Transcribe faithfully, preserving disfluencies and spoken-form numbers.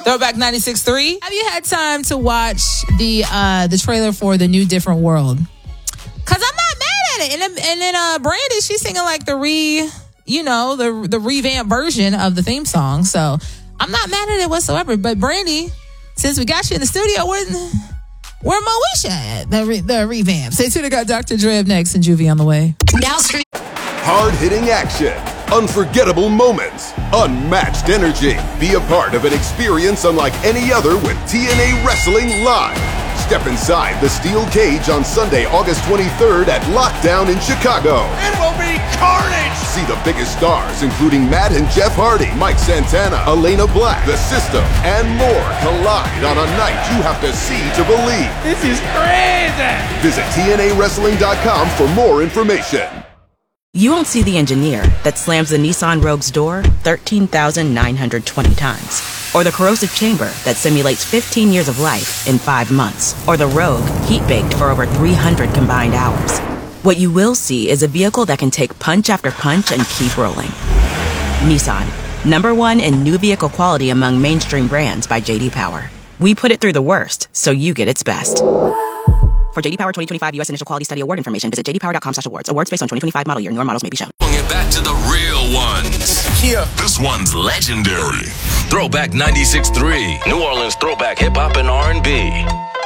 Throwback ninety-six point three. Have you had time to watch the uh, the trailer for The New Different World? Because I'm not mad at it. And then, and then uh, Brandy, she's singing like the re, you know, the the revamped version of the theme song. So I'm not mad at it whatsoever. But Brandy, since we got you in the studio, where, where Moesha at? The, re, the revamp. Stay tuned. I got Doctor Dre up next and Juvie on the way. Now stream. Hard-hitting action, unforgettable moments, unmatched energy. Be a part of an experience unlike any other with T N A Wrestling Live. Step inside the steel cage on Sunday, August twenty-third at Lockdown in Chicago. It will be carnage! See the biggest stars, including Matt and Jeff Hardy, Mike Santana, Elena Black, The System, and more collide on a night you have to see to believe. This is crazy! Visit T N A wrestling dot com for more information. You won't see the engineer that slams the Nissan Rogue's door thirteen thousand nine hundred twenty times. Or the corrosive chamber that simulates fifteen years of life in five months. Or the Rogue heat-baked for over three hundred combined hours. What you will see is a vehicle that can take punch after punch and keep rolling. Nissan, number one in new vehicle quality among mainstream brands by J D Power. We put it through the worst, so you get its best. For J D Power twenty twenty-five U S Initial Quality Study Award information, visit j d power dot com slash awards. Awards based on twenty twenty-five model year. Newer models may be shown. Bring it back to the real ones. Yeah. This one's legendary. Throwback ninety-six point three. New Orleans throwback hip hop and R and B.